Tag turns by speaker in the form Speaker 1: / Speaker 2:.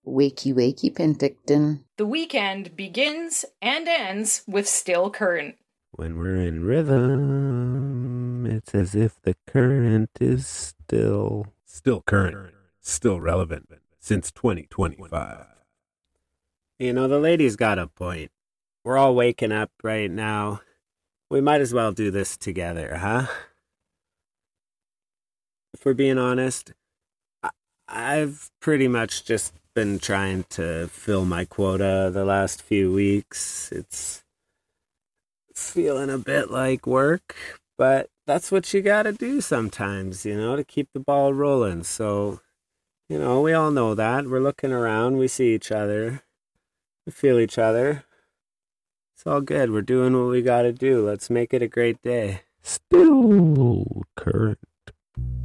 Speaker 1: Wakey, wakey, Penticton.
Speaker 2: The weekend begins and ends with Still Current.
Speaker 3: When we're in rhythm, it's as if the current is still current, still relevant since 2025. You know, the lady's got a point. We're all waking up right now. We might as well do this together, huh? If we're being honest, I've pretty much just been trying to fill my quota the last few weeks. It's feeling a bit like work, but that's what you gotta do sometimes, you know, to keep the ball rolling. So, you know, we all know that. We're looking around, we see each other, we feel each other. It's all good. We're doing what we gotta do. Let's make it a great day. Still current.